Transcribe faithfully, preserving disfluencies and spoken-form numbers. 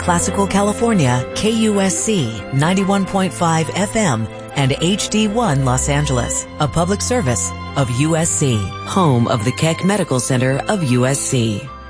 Classical California, K U S C ninety-one point five F M, and H D one Los Angeles, a public service of U S C, home of the Keck Medical Center of U S C.